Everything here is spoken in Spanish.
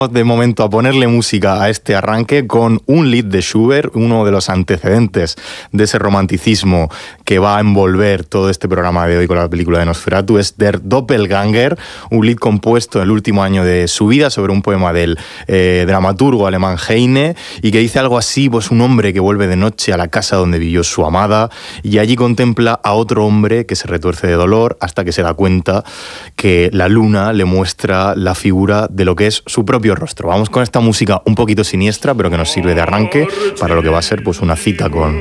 De momento a ponerle música a este arranque con un lied de Schubert, uno de los antecedentes de ese romanticismo que va a envolver todo este programa de hoy con la película de Nosferatu, es Der Doppelganger, un lied compuesto en el último año de su vida sobre un poema del dramaturgo alemán Heine, y que dice algo así, pues un hombre que vuelve de noche a la casa donde vivió su amada y allí contempla a otro hombre que se retuerce de dolor hasta que se da cuenta que la luna le muestra la figura de lo que es su propio rostro. Vamos con esta música un poquito siniestra, pero que nos sirve de arranque para lo que va a ser pues una cita con